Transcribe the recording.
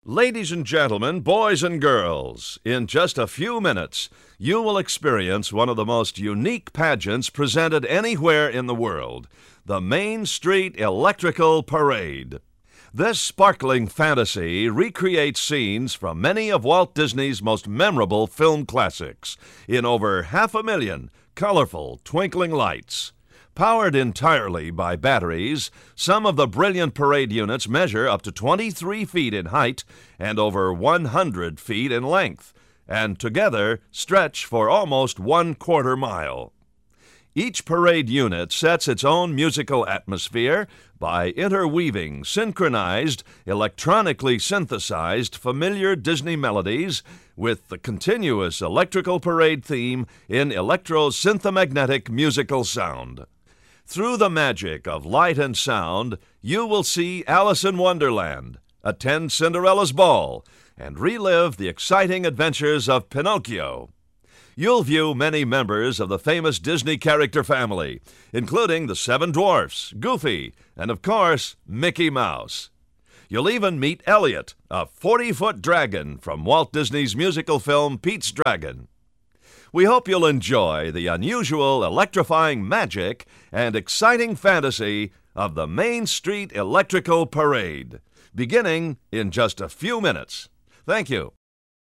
Ladies and gentlemen, boys and girls, in just a few minutes, you will experience one of the most unique pageants presented anywhere in the world, the Main Street Electrical Parade. This sparkling fantasy recreates scenes from many of Walt Disney's most memorable film classics in over 500,000 colorful, twinkling lights. Powered entirely by batteries, some of the brilliant parade units measure up to 23 feet in height and over 100 feet in length, and together stretch for almost 1/4 mile. Each parade unit sets its own musical atmosphere by interweaving synchronized, electronically synthesized familiar Disney melodies with the continuous electrical parade theme in electro-synthomagnetic musical sound. Through the magic of light and sound, you will see Alice in Wonderland, attend Cinderella's ball, and relive the exciting adventures of Pinocchio. You'll view many members of the famous Disney character family, including the Seven Dwarfs, Goofy, and of course, Mickey Mouse. You'll even meet Elliot, a 40-foot dragon from Walt Disney's musical film Pete's Dragon. We hope you'll enjoy the unusual, electrifying magic and exciting fantasy of the Main Street Electrical Parade, beginning in just a few minutes. Thank you.